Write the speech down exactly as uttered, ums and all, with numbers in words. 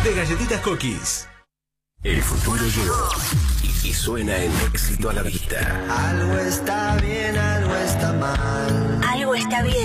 de Galletitas Cookies. El futuro llegó y, y suena en Éxito a la Vista. Algo está bien, algo está mal. Algo está bien.